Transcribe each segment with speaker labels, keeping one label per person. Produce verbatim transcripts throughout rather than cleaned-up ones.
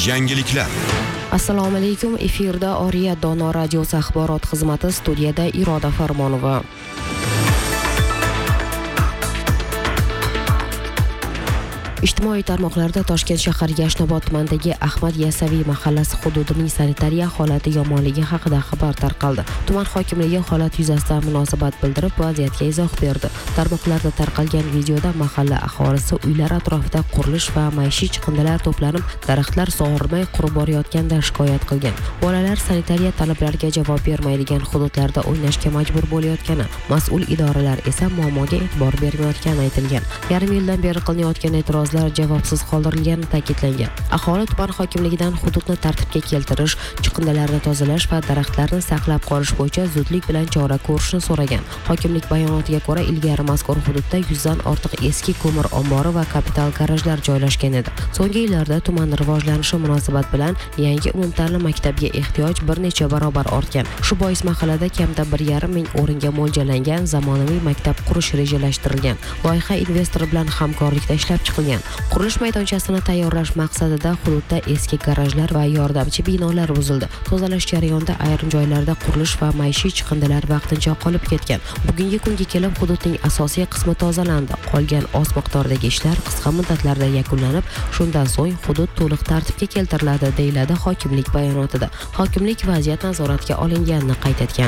Speaker 1: Yangiliklar.
Speaker 2: Assalomu alaykum. Efirda Oriya Dono radiosi axborot xizmati, studiyada Iroda Farmonova. Ijtimoiy tarmoqlarda Toshkent shahar Yashnobod tumanidagi Ahmad Yasaviy mahallasi hududining sanitariya holati yomonligi haqida xabar tarqaldi. Tuman hokimligi holat yuzasidan munosabat bildirib, vaziyatga izoh berdi. Tarmoqlarda tarqalgan videoda mahalla aholisi uylar atrofida qurilish va maishiy chiqindilar to'planib, daraxtlar sug'orilmay qurib borayotganidan shikoyat qilgan. Bolalar sanitariya talablariga javob bermaydigan hududlarda o'ynashga majbur bo'layotgani, mas'ul idoralar esa muammoga e'tibor bermayotgani aytilgan. Yarim yildan beri qilinayotgan e'tirozlar javobsiz qoldirilgani ta'kidlangan. Aholi tuman hokimligidan hududni tartibga keltirish, chiqindilarni tozalash va daraxtlarni saqlab qolish bo'yicha zudlik bilan chora ko'rishni so'ragan. Hokimlik bayonotiga ko'ra, ilgari mazkur hududda yuzdan ortiq eski ko'mir ombori va kapital garajlar joylashgan edi. So'nggi yillarda tuman rivojlanishi munosabat bilan yangi umumta'lim maktabiga ehtiyoj bir necha barobar ortgan. Shu bois mahallada kamida bir yarim ming o'ringa mo'ljallangan zamonaviy maktab qurish rejalashtirilgan. Loyiha investor bilan hamkorlikda ishlab chiqilgan. Qurilish maydonchasini tayyorlash maqsadida hududda eski garajlar va yordamchi binolar buzildi. Tozalash jarayonida ayrim joylarda qurilish va maishiy chiqindilar vaqtincha qolib ketgan. Bugungi kunga kelib hududning asosiy qismi tozalandi. Qolgan oz miqdordagi ishlar qisqa muddatlarda yakunlanib, shundan so'ng hudud to'liq tartibga keltiriladi, deyiladi hokimlik bayonotida. Hokimlik vaziyat nazoratga olinganini qayd etgan.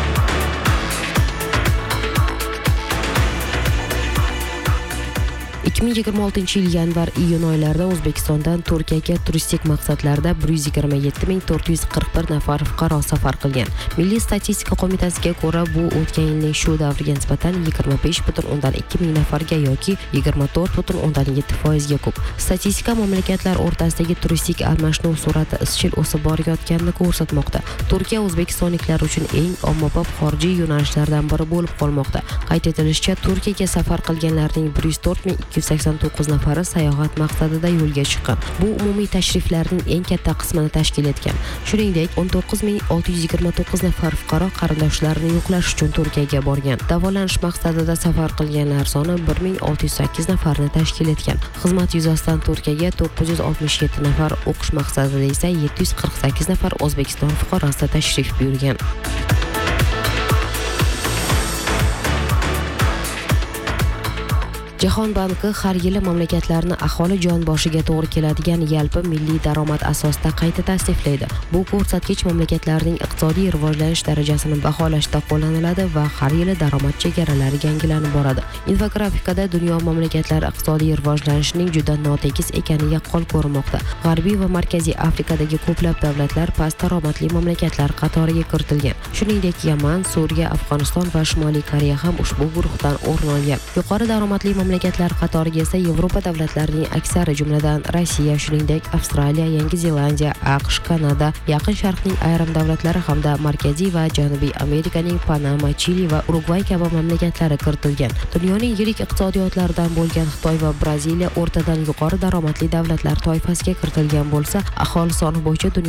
Speaker 2: ikki ming yigirma oltinchi yil yanvar-iyun oylarida O'zbekistondan Turkiyaga turistik maqsadlarda bir yuz yigirma yetti ming to'rt yuz qirq bir nafar fuqaro safar qilgan. Milliy statistika qo'mitasiga ko'ra, bu o'tgan yilning shu davriga nisbatan yigirma besh butun o'ndan ikki ming nafarga yoki yigirma to'rt butun o'ndan yetti foizga ko'p. Statistika mamlakatlar o'rtasidagi turistik almashinuv sur'ati izchil o'sib borayotganini ko'rsatmoqda. Turkiya o'zbekistonliklar uchun eng ommabop xorijiy yo'nalishlardan biri bo'lib qolmoqda. Qayd etilishicha, Turkiyaga safar qilganlarning bir yuz to'rt ming ikki yuz sakson to'qqiz nafari sayohat maqsadida yo'lga chiqqan. Bu umumiy tashriflarning eng katta qismini tashkil etgan. Shuningdek, o'n to'qqiz ming olti yuz yigirma to'qqiz nafar fuqaro qarindoshlarini yo'qlash uchun Turkiyaga borgan. Davolanish maqsadida safar qilganlar soni bir ming olti yuz sakkiz nafarni tashkil etgan. Xizmat yuzasidan Turkiyaga to'qqiz yuz oltmish yetti nafar, o'qish maqsadida esa yetti yuz qirq sakkiz nafar O'zbekiston fuqarosi tashrif buyurgan. Jahon banki har yili mamlakatlarni aholi jon boshiga to'g'ri keladigan yalpi milliy daromad asosida qayta tasniflaydi. Bu ko'rsatkich mamlakatlarning iqtisodiy rivojlanish darajasini baholashda qo'llaniladi va har yili daromad chegaralari yangilanib boradi. Infografikada dunyo mamlakatlari iqtisodiy rivojlanishining juda notekis ekani yaqqol ko'rinmoqda. G'arbiy va Markaziy Afrikadagi ko'plab davlatlar past daromadli mamlakatlar qatoriga kiritilgan. Shuningdek, Yaman, Suriya, Afg'oniston va Shimoliy Koreya ham ushbu guruhdan o'rin olgan. Yuqori daromadli mamlakatlar qatoriga esa Yevropa davlatlarining aksari, jumladan Rossiya, shuningdek Avstraliya, Yangi Zelandiya, AQSh, Kanada, Yaqin Sharqning ayrim davlatlari hamda Markaziy va Janubiy Amerikaning Panama, Chili va Urugvay kabi mamlakatlari kiritilgan. Dunyoning yirik iqtisodiyotlaridan bo'lgan Xitoy va Braziliya o'rtadan yuqori daromadli davlatlar toifasiga kiritilgan bo'lsa, aholi soni bo'yicha dunyo